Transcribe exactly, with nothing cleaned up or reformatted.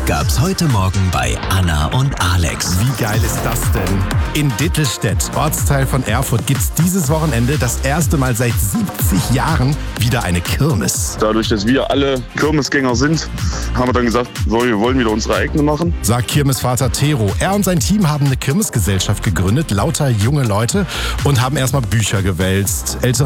gab's heute Morgen bei Anna und Alex. Wie geil ist das denn? In Dittelstedt, Ortsteil von Erfurt, gibt's dieses Wochenende das erste Mal seit siebzig Jahren wieder eine Kirmes. Dadurch, dass wir alle Kirmesgänger sind, haben wir dann gesagt, so, wir wollen wieder unsere eigene machen. Sagt Kirmesvater Tero. Er und sein Team haben eine Kirmesgesellschaft gegründet, lauter junge Leute, und haben erstmal Bücher gewälzt. Ältere